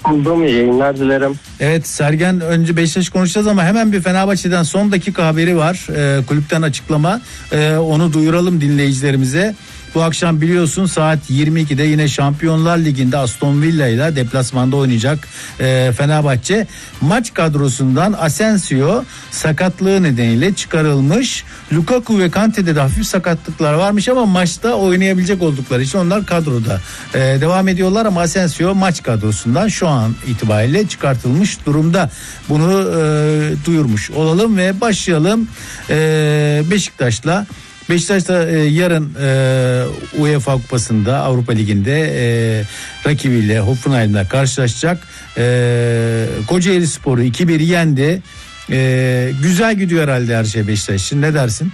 buldum. İyi yayınlar dilerim. Evet Sergen, önce Beşiktaş konuşacağız ama hemen bir Fenerbahçe'den son dakika haberi var. Kulüpten açıklama. Onu duyuralım dinleyicilerimize. Bu akşam biliyorsun saat 22'de yine Şampiyonlar Ligi'nde Aston Villa ile deplasmanda oynayacak Fenerbahçe. Maç kadrosundan Asensio sakatlığı nedeniyle çıkarılmış. Lukaku ve Kante'de de hafif sakatlıklar varmış ama maçta oynayabilecek oldukları için onlar kadroda devam ediyorlar ama Asensio maç kadrosundan şu an itibariyle çıkartılmış durumda. Bunu duyurmuş olalım ve başlayalım Beşiktaş'la. Beşiktaş da yarın UEFA Kupası'nda Avrupa Ligi'nde rakibiyle Hoffenheim'le karşılaşacak. Kocaeli Spor'u 2-1 yendi. Güzel gidiyor herhalde her şey Beşiktaş için. Ne dersin?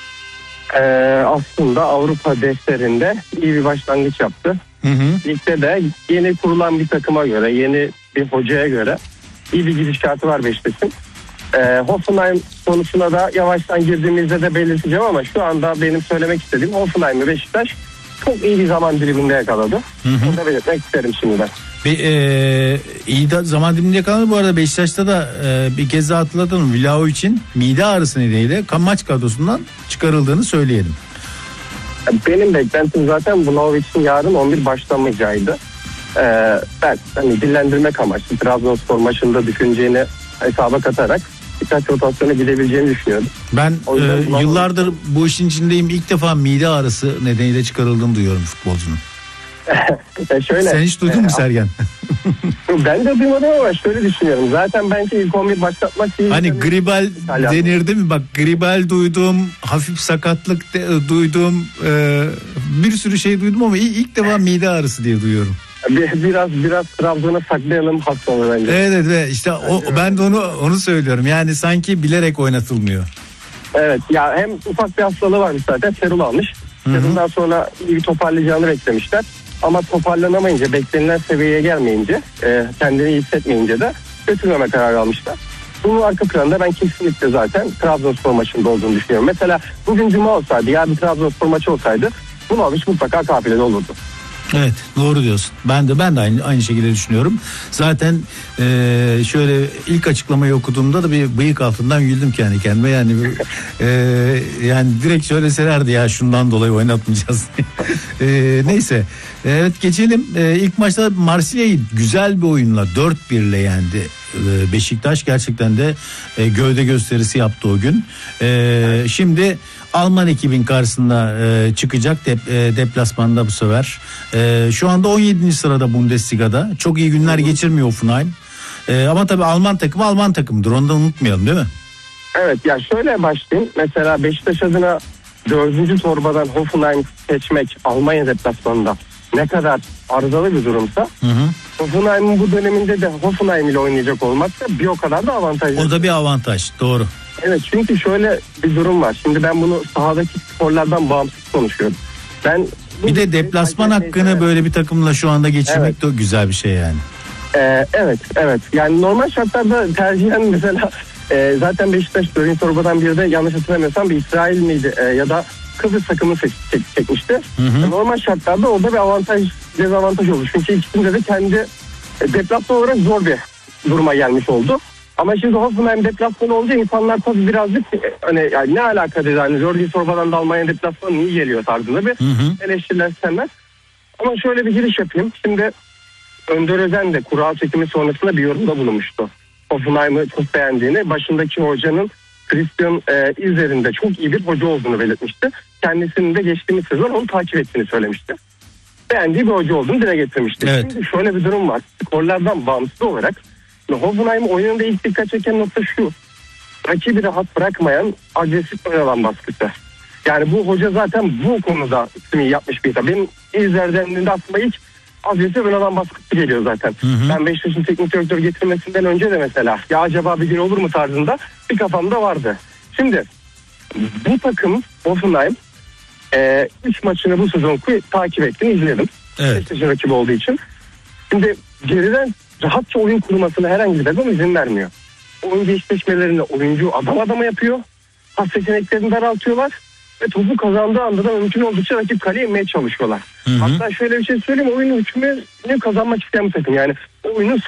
Aslında Avrupa defterinde iyi bir başlangıç yaptı. Ligde de yeni kurulan bir takıma göre, yeni bir hocaya göre iyi bir gidişatı var Beşiktaş'ın. Hoffenheim konusuna da yavaştan girdiğimizde de belirteceğim ama şu anda benim söylemek istediğim Hoffenheim'i Beşiktaş çok iyi bir zaman diliminde yakaladı. Bunu da belirtmek isterim şimdiden. İyi de zaman diliminde yakaladı. Bu arada Beşiktaş'ta da bir kez daha hatırlatalım. Vlahovic'in mide ağrısı nedeniyle maç kadrosundan çıkarıldığını söyleyelim. Benim beklentim zaten Vlahovic'in yarın 11 başlamayacağıydı. Ben hani dillendirmek amaçlı Trabzonspor maçında düşüneceğini hesaba katarak birkaç rotasyona gidebileceğini düşünüyorum. Ben yıllardır bu işin içindeyim. İlk defa mide ağrısı nedeniyle çıkarıldığını duyuyorum futbolcunun. Şöyle, sen hiç duydun mu Sergen? Ben de duymadım ama şöyle düşünüyorum. Zaten bence ilk 11 başlatmak değil. Hani gribal denirdi mi? Bak gribal duydum, hafif sakatlık duydum, bir sürü şey duydum ama ilk defa mide ağrısı diye duyuyorum. Biraz Trabzon'a saklayalım hastalığı bence. Evet işte ben de onu söylüyorum. Yani sanki bilerek oynatılmıyor. Evet ya, hem ufak bir hastalığı varmış zaten, serum almış. Serumdan sonra iyi toparlayacağını beklemişler. Ama toparlanamayınca, beklenilen seviyeye gelmeyince, kendini iyi hissetmeyince de götürmeme kararı almışlar. Bunun arka planında ben kesinlikle zaten Trabzonspor maçında olduğunu düşünüyorum. Mesela bugün Cuma olsaydı, yarın Trabzonspor maçı olsaydı Vlahovic mutlaka kafilede olurdu. Evet, doğru diyorsun. Ben de aynı şekilde düşünüyorum. Zaten şöyle ilk açıklamayı okuduğumda da bir bıyık altından güldüm kendi kendime. Yani yani direkt söyleselerdi ya şundan dolayı oynatmayacağız. Neyse. Evet, geçelim. İlk maçta Marsilya'yı güzel bir oyunla 4-1 ile yendi. Beşiktaş gerçekten de gövde gösterisi yaptı o gün. Şimdi Alman ekibin karşısında çıkacak deplasmanda bu sefer. Şu anda 17. sırada Bundesliga'da. Çok iyi günler geçirmiyor Hoffenheim. Ama tabii Alman takımıdır. Onu da unutmayalım, değil mi? Evet ya, şöyle başlayayım. Mesela Beşiktaş adına 4. torbadan Hoffenheim seçmek Almanya deplasmanında ne kadar arızalı bir durumsa, Hoffenheim'in bu döneminde de Hoffenheim ile oynayacak olmak da bir o kadar da avantajlı. O da bir avantaj, doğru. Evet, çünkü şöyle bir durum var. Şimdi ben bunu sahadaki skorlardan bağımsız konuşuyorum. Bir de deplasman hakkını böyle bir takımla şu anda geçirmek de güzel bir şey yani. Evet. Yani normal şartlarda tercihen mesela zaten Beşiktaş 4. torbadan bir de yanlış hatırlamıyorsam bir İsrail miydi ya da Kıbrıs takımını çekmişti. Normal şartlarda orada bir dezavantaj olur. Çünkü ikisinde de kendi deplasman olarak zor bir duruma gelmiş oldu. Ama şimdi Hoffenheim deplasmanı olunca insanlar tabii birazcık hani yani ne alaka dedi, hani 4. torbadan da Almanya deplasmanı iyi geliyor tarzında bir eleştiriler istenmez. Ama şöyle bir giriş yapayım. Şimdi Önder Özen de kura çekimi sonrasında bir yorumda bulunmuştu. Hoffenheim'ı çok beğendiğini, başındaki hocanın Christian İzer'in çok iyi bir hoca olduğunu belirtmişti. Kendisinin de geçtiğimiz sezon onu takip ettiğini söylemişti. Beğendiği bir hoca olduğunu dile getirmişti. Evet. Şimdi şöyle bir durum var. Skorlardan bağımsız olarak Hoffenheim oyununda ilk dikkat çeken nokta şu: rakibi rahat bırakmayan agresif ön alan baskısı. Yani bu hoca zaten bu konuda ismi yapmış bir insan. Benim İzler'den de aslında ilk agresif ön alan baskısı geliyor zaten. Ben Beşiktaş'ın teknik direktör getirmesinden önce de mesela ya acaba bir gün olur mu tarzında bir kafamda vardı. Şimdi bu takım Hoffenheim 3 maçını bu sezon takip ettim, izledim. Evet. Beşiktaş'ın rakibi olduğu için. Şimdi geriden rahatça oyun kurmasına herhangi bir takım izin vermiyor. Oyuncu eşleşmelerini oyuncu adam adama yapıyor. Pas seçeneklerini daraltıyorlar. Ve topu kazandığı anda da mümkün oldukça rakip kaleye inmeye çalışıyorlar. Hatta şöyle bir şey söyleyeyim, oyunun hükmünü kazanmak isteyen bir takım. Yani oyunun